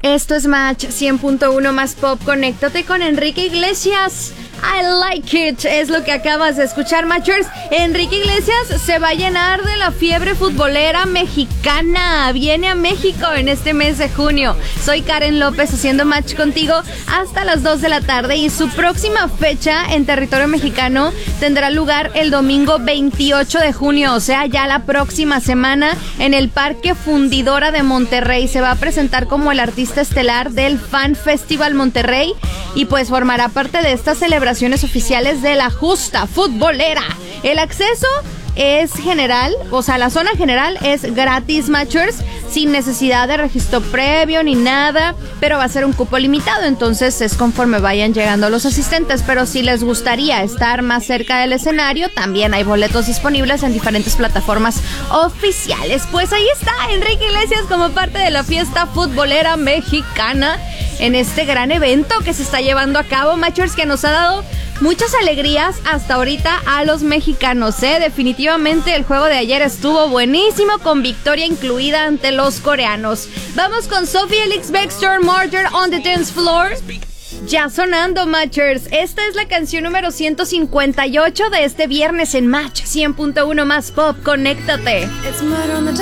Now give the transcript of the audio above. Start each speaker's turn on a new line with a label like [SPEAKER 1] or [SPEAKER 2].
[SPEAKER 1] Esto es Match 100.1 más pop. Conéctate con Enrique Iglesias. I like it, es lo que acabas de escuchar, Matchers. Enrique Iglesias se va a llenar de la fiebre futbolera mexicana. Viene a México en este mes de junio. Soy Karen López haciendo Match contigo hasta las 2 de la tarde y su próxima fecha en territorio mexicano tendrá lugar el domingo 28 de junio, o sea, ya la próxima semana en el Parque Fundidora de Monterrey. Se va a presentar como el artista estelar del Fan Festival Monterrey y pues formará parte de esta celebración oficiales de la justa futbolera. El acceso es general, o sea, la zona general es gratis, Matchers, sin necesidad de registro previo ni nada, pero va a ser un cupo limitado, entonces es conforme vayan llegando los asistentes. Pero si les gustaría estar más cerca del escenario, también hay boletos disponibles en diferentes plataformas oficiales. Pues ahí está Enrique Iglesias como parte de la fiesta futbolera mexicana en este gran evento que se está llevando a cabo, Matchers, que nos ha dado muchas alegrías hasta ahorita a los mexicanos, Definitivamente el juego de ayer estuvo buenísimo, con victoria incluida ante los coreanos. Vamos con Sophie Elix Bextor, Murder on the Dance Floor. Ya sonando, Matchers. Esta es la canción número 158 de este viernes en Match 100.1 más pop. Conéctate.
[SPEAKER 2] It's murder on the